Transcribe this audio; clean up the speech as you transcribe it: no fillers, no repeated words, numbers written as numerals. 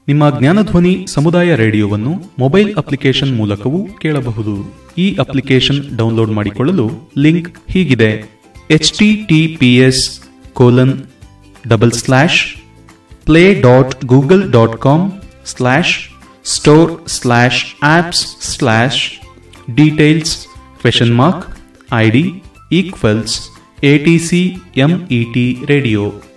ನಿಮ್ಮ ಜ್ಞಾನಧ್ವನಿ ಸಮುದಾಯ ರೇಡಿಯೋವನ್ನು mobile application ಮೂಲಕವೂ ಕೇಳಬಹುದು. ಈ ಅಪ್ಲಿಕೇಶನ್ ಡೌನ್ಲೋಡ್ ಮಾಡಿಕೊಳ್ಳಲು ಲಿಂಕ್ ಹೀಗಿದೆ: https://play.google.com/store/apps/details ?id=ATCMET radio.